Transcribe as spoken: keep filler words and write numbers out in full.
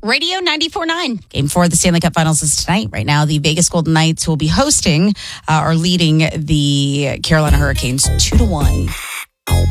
Radio ninety-four point nine. Game four of the Stanley Cup Finals is tonight. Right now, the Vegas Golden Knights will be hosting uh, or leading the Carolina Hurricanes two to one.